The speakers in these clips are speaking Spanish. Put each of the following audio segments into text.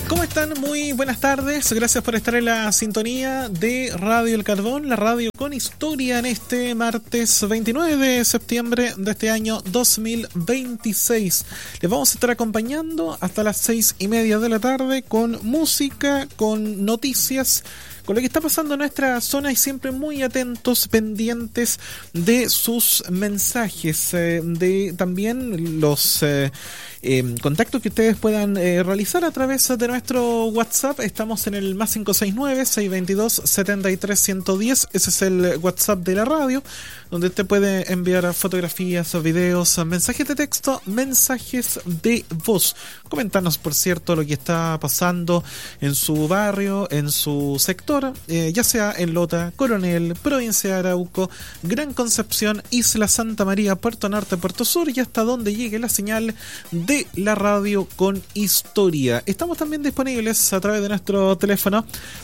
¿Cómo están? Muy buenas tardes. Gracias por estar en la sintonía de Radio El Carbón, la radio con historia en este martes 29 de septiembre de este año 2026. Les vamos a estar acompañando hasta las 6:30 de la tarde con música, con noticias, con lo que está pasando en nuestra zona y siempre muy atentos, pendientes de sus mensajes, de también los contactos que ustedes puedan realizar a través de nuestro WhatsApp. Estamos en el más 569-622-73110. Ese es el WhatsApp de la radio, donde usted puede enviar fotografías, videos, mensajes de texto, mensajes de voz. Comentarnos, por cierto, lo que está pasando en su barrio, en su sector, ya sea en Lota, Coronel, Provincia de Arauco, Gran Concepción, Isla Santa María, Puerto Norte, Puerto Sur y hasta donde llegue la señal de la radio con historia. Estamos también disponibles a través de nuestro teléfono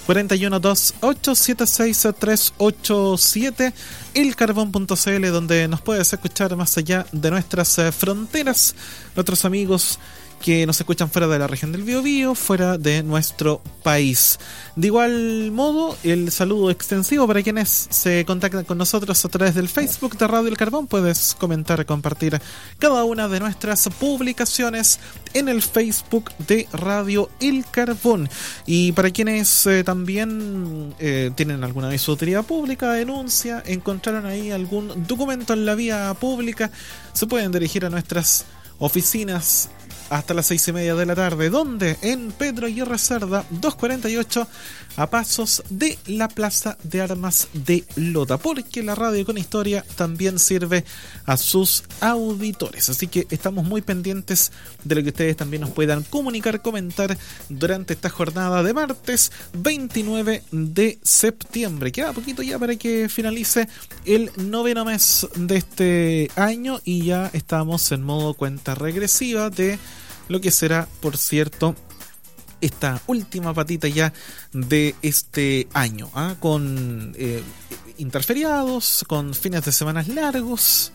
412-876-387, elcarbón.cl, donde nos puedes escuchar más allá de nuestras fronteras. Nuestros amigos que nos escuchan fuera de la región del Biobío, fuera de nuestro país. De igual modo, el saludo extensivo para quienes se contactan con nosotros a través del Facebook de Radio El Carbón. Puedes comentar, compartir cada una de nuestras publicaciones en el Facebook de Radio El Carbón. Y para quienes también tienen alguna vez su utilidad pública, denuncia, encontraron ahí algún documento en la vía pública, se pueden dirigir a nuestras oficinas hasta las 6:30 de la tarde, donde en Pedro Aguirre Cerda 248, a pasos de la Plaza de Armas de Lota, porque la radio con historia también sirve a sus auditores. Así que estamos muy pendientes de lo que ustedes también nos puedan comunicar, comentar durante esta jornada de martes 29 de septiembre. Queda poquito ya para que finalice el 9º mes de este año y ya estamos en modo cuenta regresiva de lo que será, por cierto, esta última patita ya de este año, con interferiados, con fines de semana largos,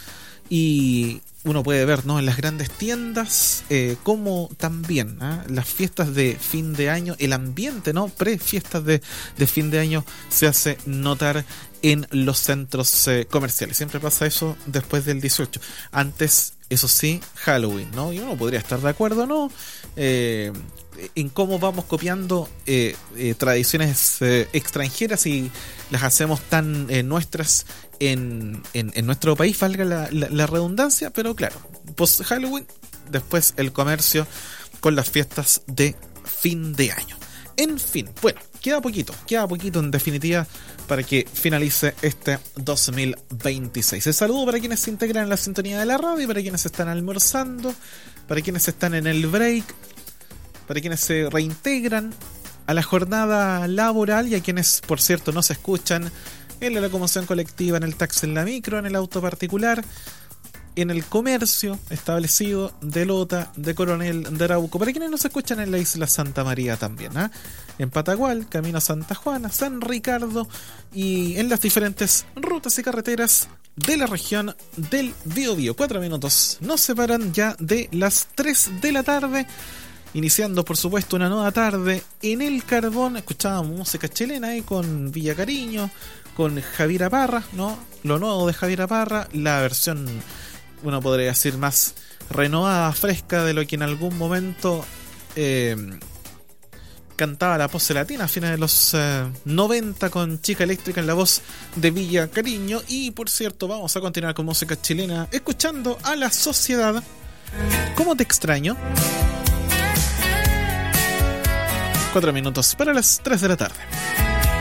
y uno puede ver, ¿no?, en las grandes tiendas como también las fiestas de fin de año, el ambiente, ¿no?, pre-fiestas de fin de año se hace notar en los centros comerciales. Siempre pasa eso después del 18. Antes, eso sí, Halloween, ¿no? Y uno podría estar de acuerdo, ¿no?, en cómo vamos copiando tradiciones extranjeras y las hacemos tan nuestras en nuestro país, valga la redundancia, pero claro, post Halloween, después el comercio con las fiestas de fin de año. En fin, bueno, queda poquito en definitiva para que finalice este 2026. El saludo para quienes se integran en la sintonía de la radio, para quienes están almorzando, para quienes están en el break, para quienes se reintegran a la jornada laboral y a quienes, por cierto, no se escuchan en la locomoción colectiva, en el taxi, en la micro, en el auto particular, en el comercio establecido de Lota, de Coronel, de Arauco, para quienes no se escuchan en la Isla Santa María también, en Patagual, Camino Santa Juana, San Ricardo y en las diferentes rutas y carreteras de la región del Biobío. 4 minutos nos separan ya de las 3 de la tarde, iniciando por supuesto una nueva tarde en El Carbón. Escuchábamos música chilena con Villa Cariño, con Javiera Parra, ¿no? Lo nuevo de Javiera Parra, la versión, uno podría decir, más renovada, fresca de lo que en algún momento cantaba la Pose Latina a fines de los 90 con Chica Eléctrica en la voz de Villa Cariño. Y por cierto, vamos a continuar con música chilena escuchando a La Sociedad. ¿Cómo te extraño? 4 minutos para las 3 de la tarde.